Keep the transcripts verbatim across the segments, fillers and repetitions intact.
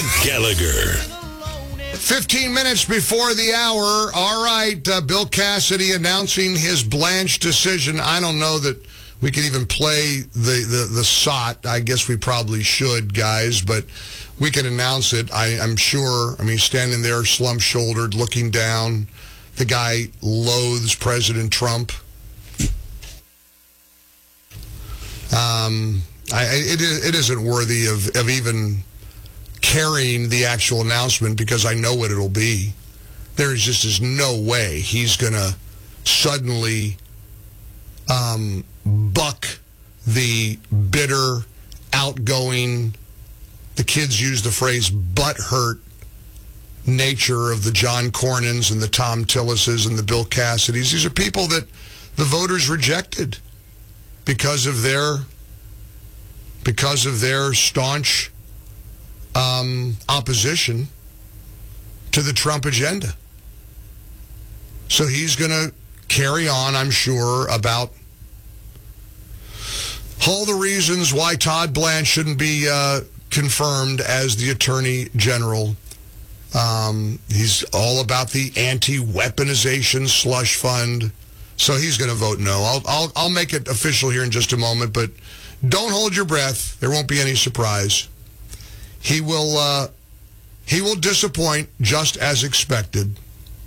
Gallagher. fifteen minutes before the hour. All right, uh, Bill Cassidy announcing his Blanche decision. I don't know that we can even play the, the, the S O T. I guess we probably should, guys, but we can announce it. I, I'm sure. I mean, standing there slump-shouldered, looking down. The guy loathes President Trump. Um, I, it, it isn't worthy of, of even carrying the actual announcement because I know what it'll be. There is just is no way he's going to suddenly um, buck the bitter, outgoing, the kids use the phrase butthurt nature of the John Cornyn's and the Tom Tillises and the Bill Cassidys. These are people that the voters rejected because of their because of their staunch um, opposition to the Trump agenda. So he's going to carry on, I'm sure, about all the reasons why Todd Blanche shouldn't be uh, confirmed as the Attorney General. Um, he's all about the anti-weaponization slush fund. So he's going to vote no. I'll, I'll, I'll make it official here in just a moment, but don't hold your breath. There won't be any surprise. He will, uh, he will disappoint just as expected.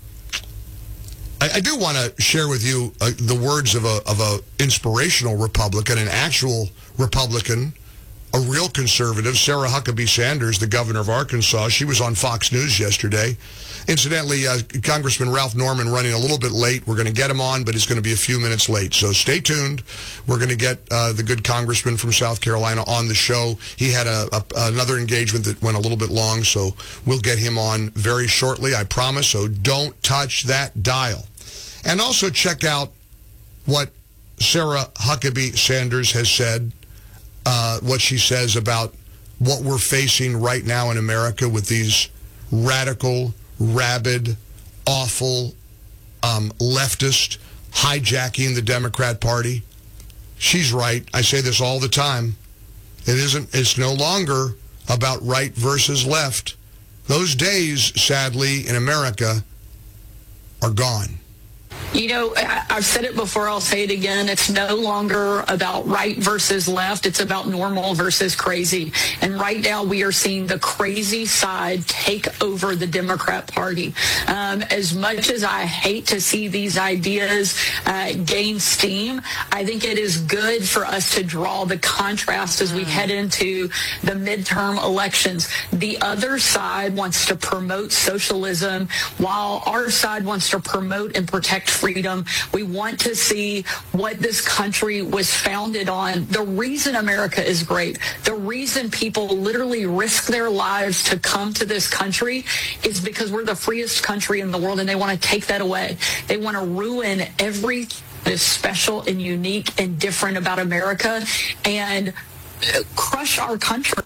I, I do want to share with you uh, the words of a of a inspirational Republican, an actual Republican, a real conservative, Sarah Huckabee Sanders, the governor of Arkansas. She was on Fox News yesterday. Incidentally, uh, Congressman Ralph Norman running a little bit late. We're going to get him on, but he's going to be a few minutes late. So stay tuned. We're going to get uh, the good congressman from South Carolina on the show. He had a, a, another engagement that went a little bit long, so we'll get him on very shortly, I promise. So don't touch that dial. And also check out what Sarah Huckabee Sanders has said, uh, what she says about what we're facing right now in America with these radical, rabid, awful um, leftist hijacking the Democrat Party. She's right. I say this all the time. It isn't. It's no longer about right versus left. Those days, sadly, in America, are gone. You know, I've said it before, I'll say it again. It's no longer about right versus left. It's about normal versus crazy. And right now we are seeing the crazy side take over the Democrat Party. Um, as much as I hate to see these ideas uh, gain steam, I think it is good for us to draw the contrast as we head into the midterm elections. The other side wants to promote socialism while our side wants to promote and protect freedom. We want to see what this country was founded on. The reason America is great, the reason people literally risk their lives to come to this country is because we're the freest country in the world, and they want to take that away. They want to ruin everything that is special and unique and different about America and crush our country.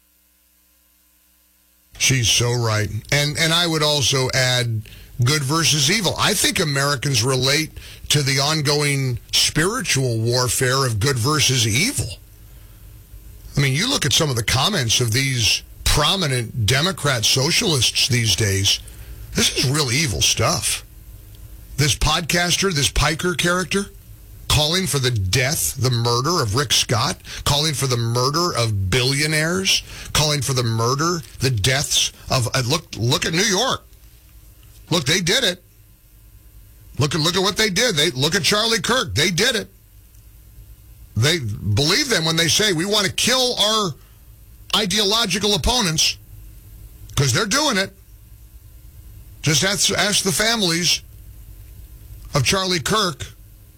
She's so right. And and I would also add good versus evil. I think Americans relate to the ongoing spiritual warfare of good versus evil. I mean, you look at some of the comments of these prominent Democrat socialists these days. This is real evil stuff. This podcaster, this Piker character, calling for the death, the murder of Rick Scott, calling for the murder of billionaires, calling for the murder, the deaths of, uh, look, look at New York. Look, they did it. Look at look at what they did. They look at Charlie Kirk. They did it. They believe them when they say we want to kill our ideological opponents because they're doing it. Just ask, ask the families of Charlie Kirk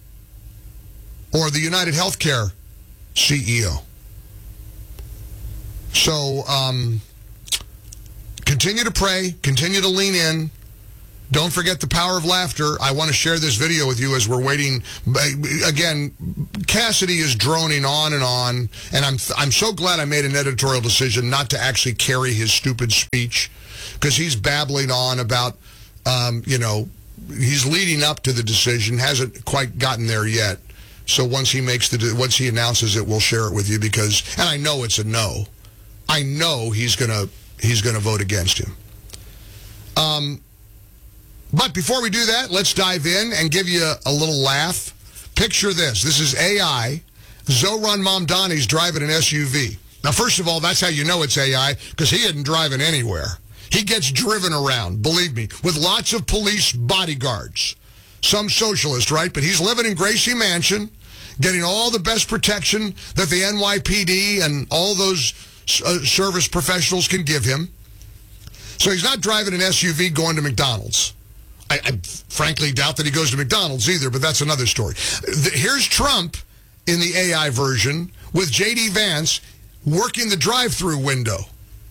or the United Healthcare C E O. So um, continue to pray. Continue to lean in. Don't forget the power of laughter. I want to share this video with you as we're waiting. Again, Cassidy is droning on and on, and I'm I'm so glad I made an editorial decision not to actually carry his stupid speech, because he's babbling on about, um, you know, he's leading up to the decision, hasn't quite gotten there yet. So once he makes the once he announces it, we'll share it with you, because, and I know it's a no. I know he's going to he's going to vote against him. Um, but before we do that, let's dive in and give you a, a little laugh. Picture this. This is A I. Zohran Mamdani's driving an S U V. Now, first of all, that's how you know it's A I, because he isn't driving anywhere. He gets driven around, believe me, with lots of police bodyguards. Some socialist, right? But he's living in Gracie Mansion, getting all the best protection that the N Y P D and all those uh, service professionals can give him. So he's not driving an S U V going to McDonald's. I, I frankly doubt that he goes to McDonald's either, but that's another story. Here's Trump in the A I version with J D Vance working the drive-through window.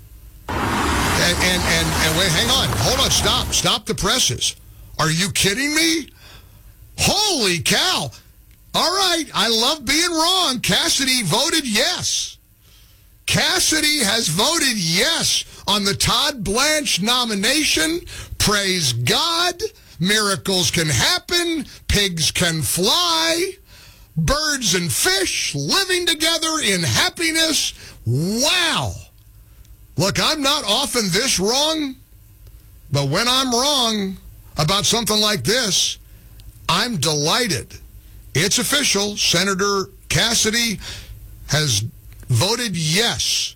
And, and, and, and wait, hang on. Hold on. Stop. Stop the presses. Are you kidding me? Holy cow. All right. I love being wrong. Cassidy voted yes. Cassidy has voted yes on the Todd Blanche nomination. Praise God. Miracles can happen. Pigs can fly. Birds and fish living together in happiness. Wow. Look, I'm not often this wrong, but when I'm wrong about something like this, I'm delighted. It's official. Senator Cassidy has voted yes,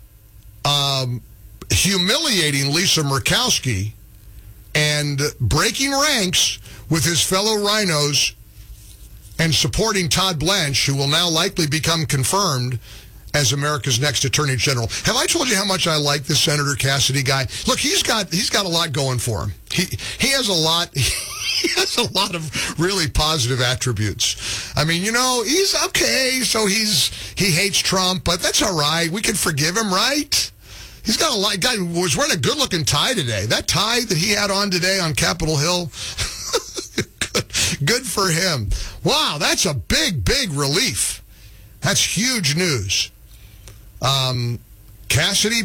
um, humiliating Lisa Murkowski and breaking ranks with his fellow rhinos and supporting Todd Blanche, who will now likely become confirmed as America's next Attorney General. Have I told you how much I like this Senator Cassidy guy? Look, he's got he's got a lot going for him. He he has a lot he has a lot of really positive attributes. I mean, you know, he's okay, so he's he hates Trump, but that's all right. We can forgive him, right? He's got a lot. Guy was wearing a good-looking tie today. That tie that he had on today on Capitol Hill. good, good for him. Wow, that's a big, big relief. That's huge news. Um, Cassidy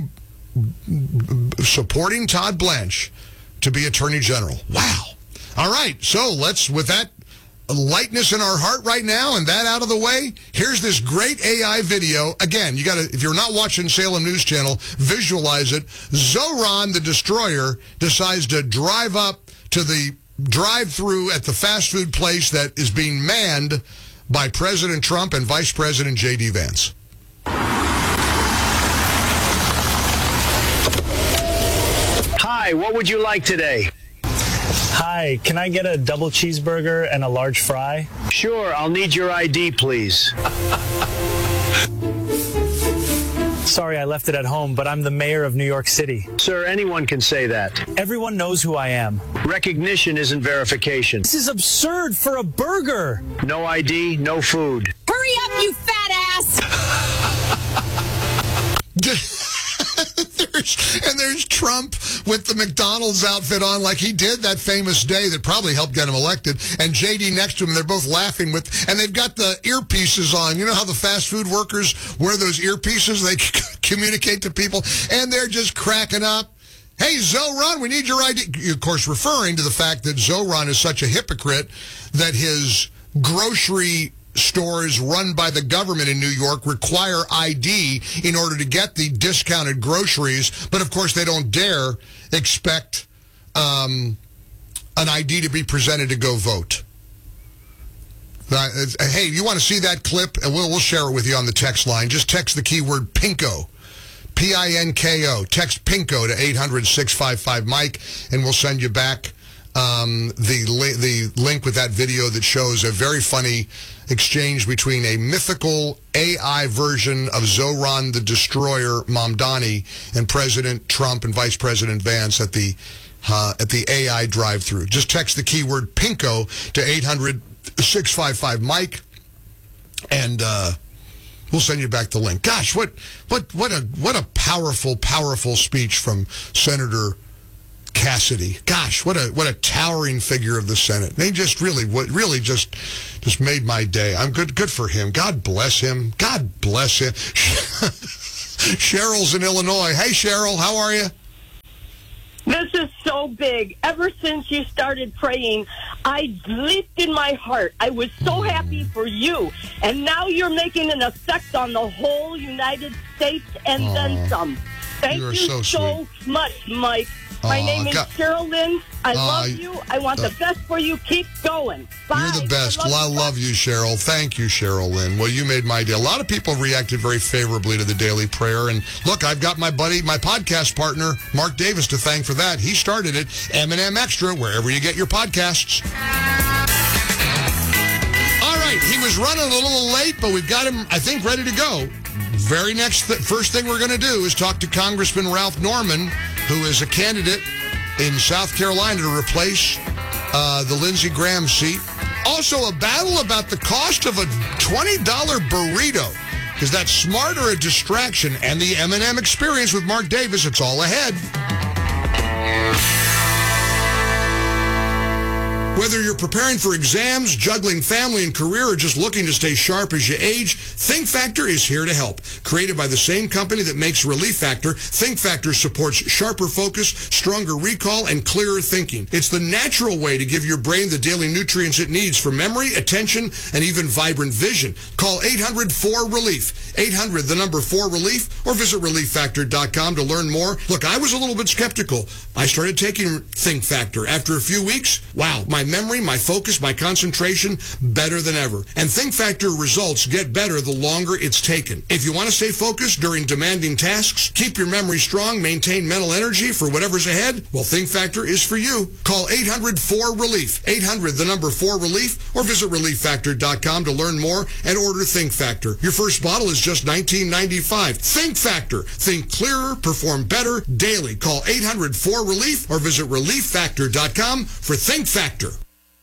supporting Todd Blanche to be Attorney General. Wow. All right. So let's, with that lightness in our heart right now and that out of the way, here's this great A I video. Again, you got to, if you're not watching Salem News Channel, visualize it. Zohran, the destroyer, decides to drive up to the drive-through at the fast food place that is being manned by President Trump and Vice President J D Vance. Hi, what would you like today? Hi, can I get a double cheeseburger and a large fry? Sure, I'll need your I D, please. Sorry, I left it at home, but I'm the mayor of New York City. Sir, anyone can say that. Everyone knows who I am. Recognition isn't verification. This is absurd for a burger. No I D, no food. Hurry up, you fat ass! there's, and there's Trump with the McDonald's outfit on like he did that famous day that probably helped get him elected. And J D next to him, they're both laughing with, and they've got the earpieces on. You know how the fast food workers wear those earpieces? They communicate to people, and they're just cracking up. Hey, Zohran, we need your I D. Of course, referring to the fact that Zohran is such a hypocrite that his grocery stores run by the government in New York require I D in order to get the discounted groceries. But, of course, they don't dare expect um, an I D to be presented to go vote. Uh, hey, you want to see that clip? And we'll, we'll share it with you on the text line. Just text the keyword PINKO. P I N K O. Text PINKO to eight hundred, six five five, Mike, and we'll send you back um, the, li- the link with that video that shows a very funny exchange between a mythical A I version of Zohran the Destroyer Mamdani and President Trump and Vice President Vance at the uh, at the A I drive-thru. Just text the keyword PINKO to eight hundred, six five five, Mike, and uh, we'll send you back the link. Gosh, what what what a what a powerful, powerful speech from Senator Cassidy. Gosh, what a what a towering figure of the Senate. They just really what really just just made my day. I'm good good for him. God bless him. God bless him. Cheryl's in Illinois. Hey Cheryl, how are you? This is so big. Ever since you started praying, I leaped in my heart. I was so happy for you. And now you're making an effect on the whole United States and Aww. then some. Thank You you, are so so, much, Mike. My Aw, name is God. Cheryl Lynn. I Aw, love you. I want uh, the best for you. Keep going. Bye. You're the best. I I love, love, you, Cheryl. Thank you, Cheryl Lynn. Well, you made my day. A lot of people reacted very favorably to the Daily Prayer. And look, I've got my buddy, my podcast partner, Mark Davis, to thank for that. He started it, M and M Extra, wherever you get your podcasts. All right, he was running a little late, but we've got him, I think, ready to go. Very next, th- first thing we're going to do is talk to Congressman Ralph Norman, who is a candidate in South Carolina to replace uh, the Lindsey Graham seat. Also, a battle about the cost of a twenty dollars burrito. Is that smart or a distraction? And the M and M experience with Mark Davis. It's all ahead. Whether you're preparing for exams, juggling family and career, or just looking to stay sharp as you age, Think Factor is here to help. Created by the same company that makes Relief Factor, Think Factor supports sharper focus, stronger recall, and clearer thinking. It's the natural way to give your brain the daily nutrients it needs for memory, attention, and even vibrant vision. Call eight hundred four relief. eight hundred, the number four relief, or visit relief factor dot com to learn more. Look, I was a little bit skeptical. I started taking Think Factor. After a few weeks, wow, my memory, my focus, my concentration, better than ever. And Think Factor results get better the longer it's taken. If you want to stay focused during demanding tasks, keep your memory strong, maintain mental energy for whatever's ahead, well, Think Factor is for you. Call eight hundred four relief. eight hundred, the number four relief, or visit relief factor dot com to learn more and order Think Factor. Your first bottle is just nineteen ninety-five. Think Factor. Think clearer, perform better daily. Call eight hundred four relief or visit relief factor dot com for Think Factor.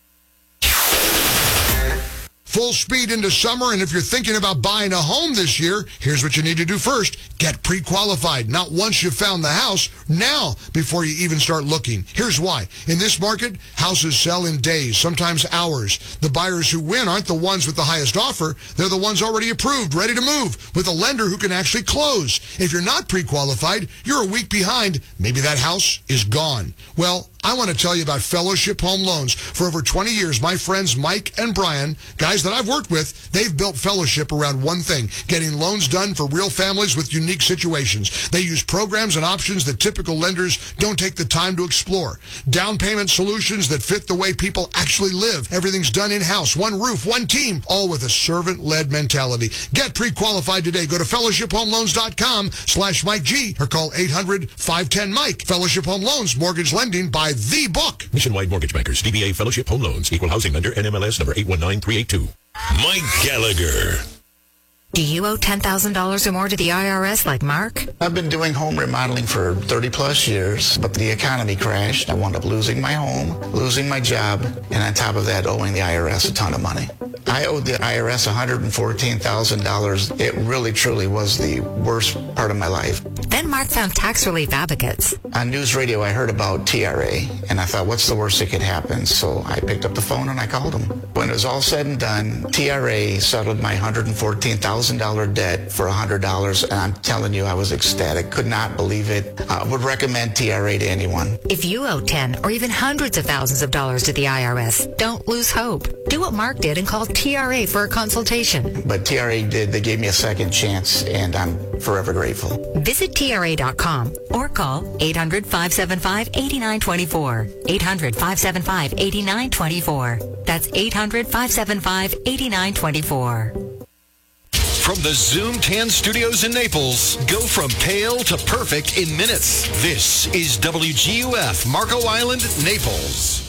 Full speed into summer, and if you're thinking about buying a home this year, here's what you need to do first. Get pre-qualified. Not once you've found the house, now before you even start looking. Here's why. In this market, houses sell in days, sometimes hours. The buyers who win aren't the ones with the highest offer. They're the ones already approved, ready to move, with a lender who can actually close. If you're not pre-qualified, you're a week behind. Maybe that house is gone. Well, I want to tell you about Fellowship Home Loans. For over twenty years, my friends Mike and Brian, guys that I've worked with, they've built Fellowship around one thing, getting loans done for real families with unique situations. They use programs and options that typical lenders don't take the time to explore. Down payment solutions that fit the way people actually live. Everything's done in-house, one roof, one team, all with a servant-led mentality. Get pre-qualified today. Go to fellowship home loans dot com slash Mike G or call eight hundred five one zero Mike. Fellowship Home Loans, mortgage lending by the book. Nationwide Mortgage Bankers, D B A Fellowship Home Loans, Equal Housing Lender, N M L S number eight one nine three eight two. Mike Gallagher. Do you owe ten thousand dollars or more to the I R S like Mark? I've been doing home remodeling for thirty plus years, but the economy crashed. I wound up losing my home, losing my job, and on top of that, owing the I R S a ton of money. I owed the I R S one hundred fourteen thousand dollars. It really, truly was the worst part of my life. Then Mark found Tax Relief Advocates. On news radio, I heard about T R A, and I thought, what's the worst that could happen? So I picked up the phone and I called them. When it was all said and done, T R A settled my one hundred fourteen thousand dollars debt for one hundred dollars, and I'm telling you, I was ecstatic. Could not believe it. I would recommend T R A to anyone. If you owe ten or even hundreds of thousands of dollars to the I R S, don't lose hope. Do what Mark did and call T R A for a consultation. But T R A did. They gave me a second chance, and I'm forever grateful. Visit T R A dot com or call eight hundred five seven five eight nine two four. eight hundred five seven five eight nine two four. That's eight hundred five seven five eight nine two four. From the Zoom ten studios in Naples, go from pale to perfect in minutes. This is W G U F, Marco Island, Naples.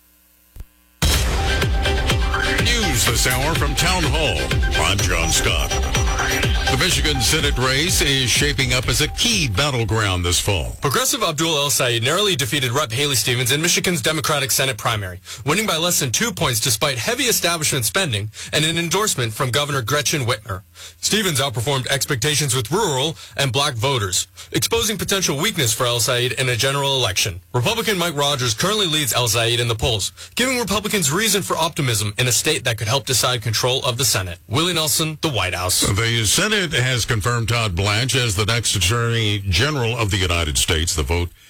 News this hour from Town Hall. I'm John Scott. The Michigan Senate race is shaping up as a key battleground this fall. Progressive Abdul El-Sayed narrowly defeated Representative Haley Stevens in Michigan's Democratic Senate primary, winning by less than two points despite heavy establishment spending and an endorsement from Governor Gretchen Whitmer. Stevens outperformed expectations with rural and black voters, exposing potential weakness for El-Sayed in a general election. Republican Mike Rogers currently leads El-Sayed in the polls, giving Republicans reason for optimism in a state that could help decide control of the Senate. Willie Nelson, the White House. The Senate has confirmed Todd Blanche as the next Attorney General of the United States. The vote